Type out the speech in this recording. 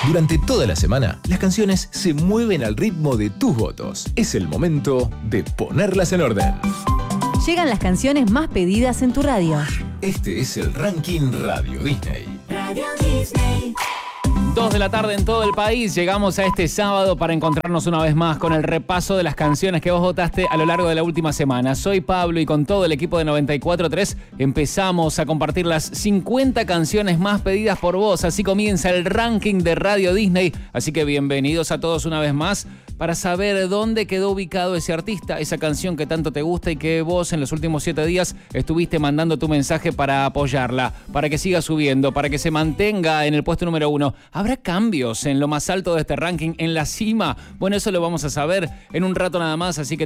Durante toda la semana, las canciones se mueven al ritmo de tus votos. Es el momento de ponerlas en orden. Llegan las canciones más pedidas en tu radio. Este es el ranking Radio Disney. Radio Disney. 2 de la tarde en todo el país. Llegamos a este sábado para encontrarnos una vez más con el repaso de las canciones que vos votaste a lo largo de la última semana. Soy Pablo y con todo el equipo de 94.3 empezamos a compartir las 50 canciones más pedidas por vos. Así comienza el ranking de Radio Disney. Así que bienvenidos a todos una vez más para saber dónde quedó ubicado ese artista, esa canción que tanto te gusta y que vos en los últimos 7 días estuviste mandando tu mensaje para apoyarla, para que siga subiendo, para que se mantenga en el puesto número 1. ¿Habrá cambios en lo más alto de este ranking, en la cima? Bueno, eso lo vamos a saber en un rato nada más, así que